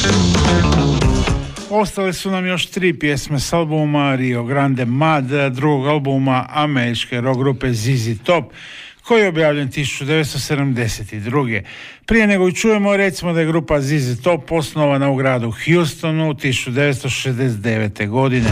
Ostale su nam još 3 pjesme s albuma Rio Grande Mad, drugog albuma američke rock grupe ZZ Top, koji je objavljen 1972. Prije nego čujemo, recimo da je grupa ZZ Top osnovana u gradu Houstonu 1969. godine.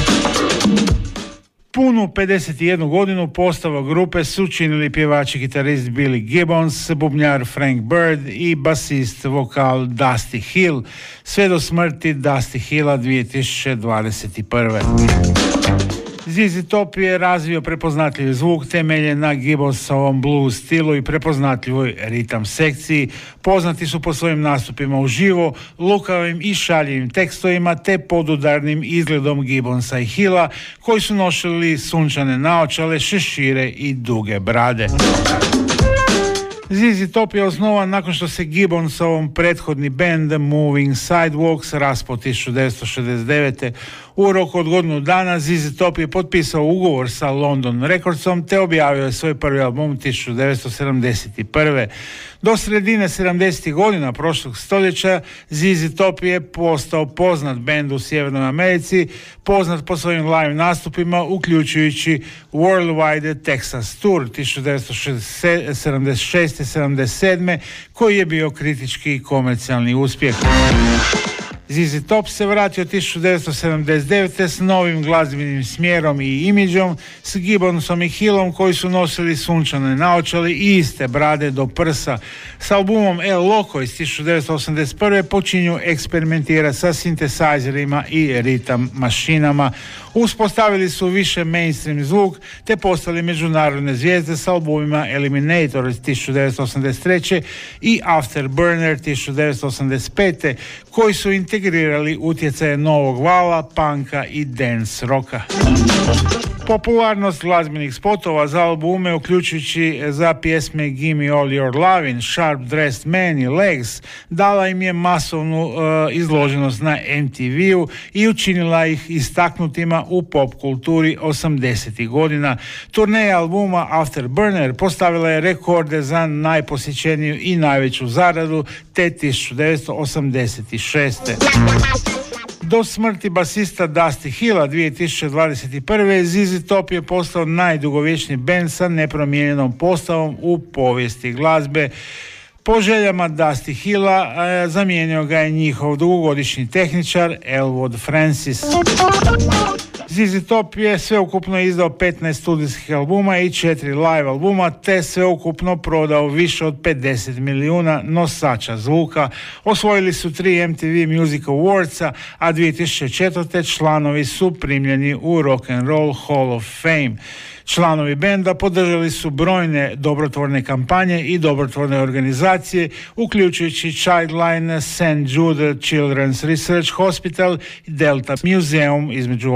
Punu 51 godinu postava grupe su činili pjevač i gitarist Billy Gibbons, bubnjar Frank Bird i basist vokal Dusty Hill, sve do smrti Dusty Hilla 2021. ZZ Top je razvio prepoznatljiv zvuk temeljen na Gibbonsovom blues stilu i prepoznatljivoj ritam sekciji. Poznati su po svojim nastupima uživo, lukavim i šaljivim tekstovima te podudarnim izgledom Gibbonsa i Hilla, koji su nosili sunčane naočale, šešire i duge brade. ZZ Top je osnovan nakon što se Gibbonsovom prethodni band Moving Sidewalks raspao 1969. U roku od godinu dana ZZ Top je potpisao ugovor sa London Recordsom te objavio je svoj prvi album 1971. Do sredine 70. godina prošlog stoljeća ZZ Top je postao poznat bend u Sjevernoj Americi, poznat po svojim live nastupima uključujući Worldwide Texas Tour 1976-77 koji je bio kritički i komercijalni uspjeh. ZZ Top se vratio 1979. s novim glazbenim smjerom i imidžom, s Gibbonsom i Hillom koji su nosili sunčane naočale i iste brade do prsa. S albumom El Loco iz 1981. počinju eksperimentirati sa sintesajzerima i ritam mašinama. Uspostavili su više mainstream zvuk te postali međunarodne zvijezde s albumima Eliminator iz 1983. i Afterburner 1985. koji su integrirali utjecaje novog vala, punka i dance rocka. Popularnost glazbenih spotova za albume, uključujući za pjesme Gimme All Your Lovin', Sharp Dressed Man i Legs, dala im je masovnu izloženost na MTV-u i učinila ih istaknutima u pop kulturi 80. godina. Turneja albuma Afterburner postavila je rekorde za najposjećeniju i najveću zaradu te 1986. Do smrti basista Dusty Hilla 2021. ZZ Top je postao najdugovječniji bend sa nepromijenjenom postavom u povijesti glazbe. Po željama Dusty Hilla zamijenio ga je njihov dugogodišnji tehničar Elwood Francis. ZZ Top je sveukupno izdao 15 studijskih albuma i 4 live albuma, te sveukupno prodao više od 50 milijuna nosača zvuka. Osvojili su 3 MTV Music Awardsa, a 2004. članovi su primljeni u Rock and Roll Hall of Fame. Članovi benda podržali su brojne dobrotvorne kampanje i dobrotvorne organizacije, uključujući Childline, St. Jude Children's Research Hospital i Delta Museum, između